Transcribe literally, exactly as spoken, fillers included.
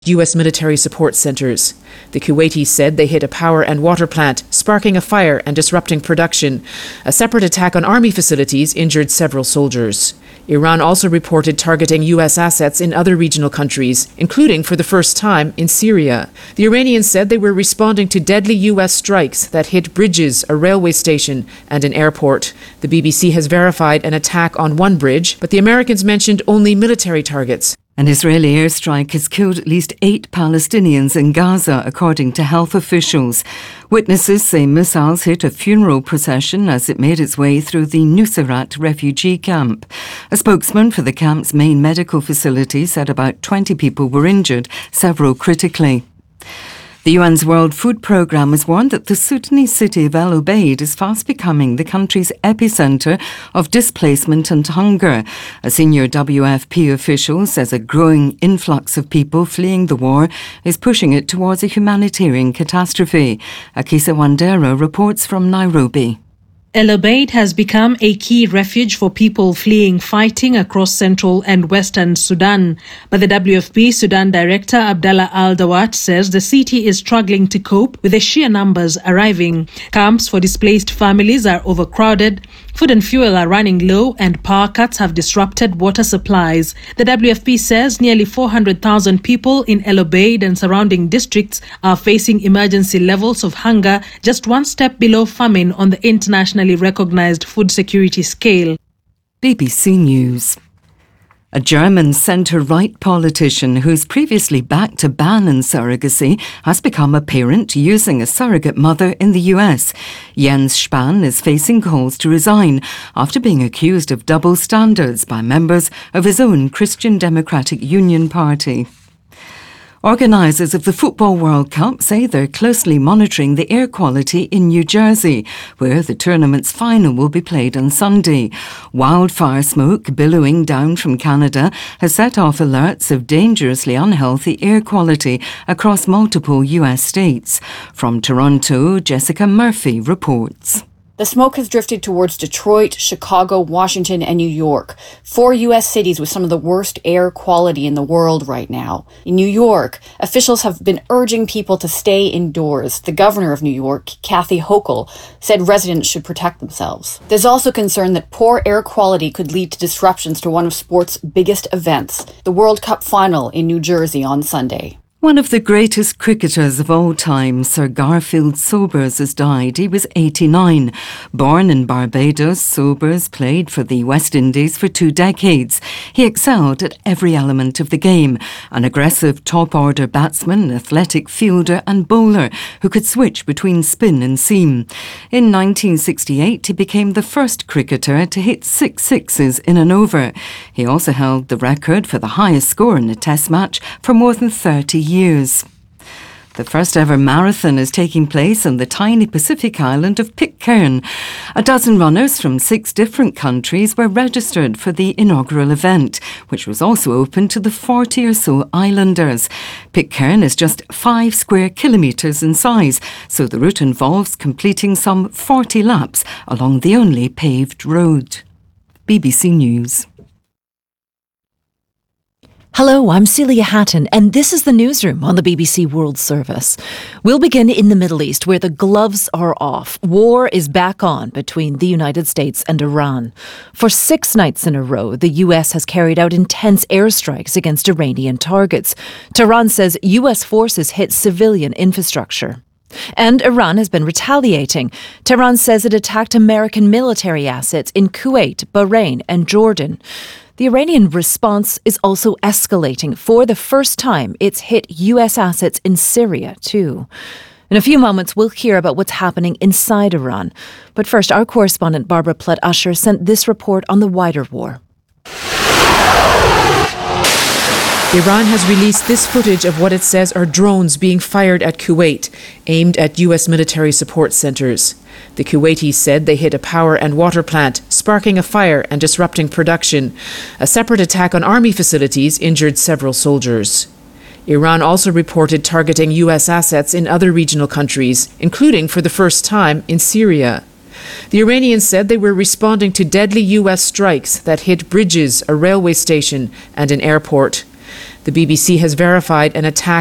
U S military support centers. The Kuwaitis said they hit a power and water plant, sparking a fire and disrupting production. A separate attack on army facilities injured several soldiers. Iran also reported targeting U S assets in other regional countries, including for the first time in Syria. The Iranians said they were responding to deadly U S strikes that hit bridges, a railway station, and an airport. The B B C has verified an attack on one bridge, but the Americans mentioned only military targets. An Israeli airstrike has killed at least eight Palestinians in Gaza, according to health officials. Witnesses say missiles hit a funeral procession as it made its way through the Nuseirat refugee camp. A spokesman for the camp's main medical facility said about twenty people were injured, several critically. The U N's World Food Programme has warned that the Sudanese city of El Obeid is fast becoming the country's epicentre of displacement and hunger. A senior W F P official says a growing influx of people fleeing the war is pushing it towards a humanitarian catastrophe. Akisa Wandera reports from Nairobi. El Obeid has become a key refuge for people fleeing fighting across central and western Sudan. But the W F P Sudan director Abdallah Al-Dawat says the city is struggling to cope with the sheer numbers arriving. Camps for displaced families are overcrowded, food and fuel are running low, and power cuts have disrupted water supplies. The W F P says nearly four hundred thousand people in El Obeid and surrounding districts are facing emergency levels of hunger, just one step below famine on the international recognized food security scale. B B C News. A German centre-right politician who's previously backed a ban on surrogacy has become a parent using a surrogate mother in the U S. Jens Spahn is facing calls to resign after being accused of double standards by members of his own Christian Democratic Union party. Organisers of the Football World Cup say they're closely monitoring the air quality in New Jersey, where the tournament's final will be played on Sunday. Wildfire smoke billowing down from Canada has set off alerts of dangerously unhealthy air quality across multiple U S states. From Toronto, Jessica Murphy reports. The smoke has drifted towards Detroit, Chicago, Washington, and New York, four U S cities with some of the worst air quality in the world right now. In New York, officials have been urging people to stay indoors. The governor of New York, Kathy Hochul, said residents should protect themselves. There's also concern that poor air quality could lead to disruptions to one of sport's biggest events, the World Cup final in New Jersey on Sunday. One of the greatest cricketers of all time, Sir Garfield Sobers, has died. He was eighty-nine. Born in Barbados, Sobers played for the West Indies for two decades. He excelled at every element of the game, an aggressive top-order batsman, athletic fielder and bowler who could switch between spin and seam. In nineteen sixty-eight, he became the first cricketer to hit six sixes in an over. He also held the record for the highest score in a test match for more than thirty years. years. The first ever marathon is taking place on the tiny Pacific island of Pitcairn. A dozen runners from six different countries were registered for the inaugural event, which was also open to the forty or so islanders. Pitcairn is just five square kilometres in size, so the route involves completing some forty laps along the only paved road. B B C News. Hello, I'm Celia Hatton, and this is the newsroom on the B B C World Service. We'll begin in the Middle East, where the gloves are off. War is back on between the United States and Iran. For six nights in a row, the U S has carried out intense airstrikes against Iranian targets. Tehran says U S forces hit civilian infrastructure. And Iran has been retaliating. Tehran says it attacked American military assets in Kuwait, Bahrain, and Jordan. The Iranian response is also escalating. For the first time, it's hit U S assets in Syria, too. In a few moments, we'll hear about what's happening inside Iran. But first, our correspondent Barbara Plett-Usher sent this report on the wider war. Iran has released this footage of what it says are drones being fired at Kuwait, aimed at U S military support centers. The Kuwaitis said they hit a power and water plant, sparking a fire and disrupting production. A separate attack on army facilities injured several soldiers. Iran also reported targeting U S assets in other regional countries, including for the first time in Syria. The Iranians said they were responding to deadly U S strikes that hit bridges, a railway station, and an airport. The B B C has verified an attack